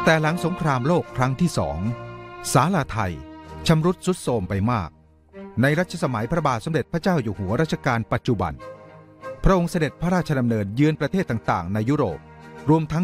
แต่หลังสงครามโลกครั้งที่2ศาลาไทยชำรุดทรุดโทรมไปมากในรัชสมัยพระบาทสมเด็จพระเจ้าอยู่หัวรัชกาลปัจจุบันพระองค์เสด็จพระราชดำเนินเยือนประเทศต่างๆในยุโรปรวมทั้ง